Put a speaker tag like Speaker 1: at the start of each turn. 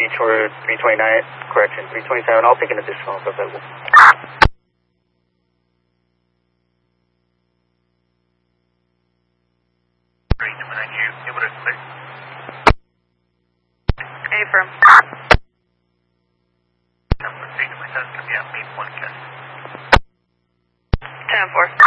Speaker 1: Detroit 329, correction, 327. I'll take an additional if available.
Speaker 2: Affirm. 10-4.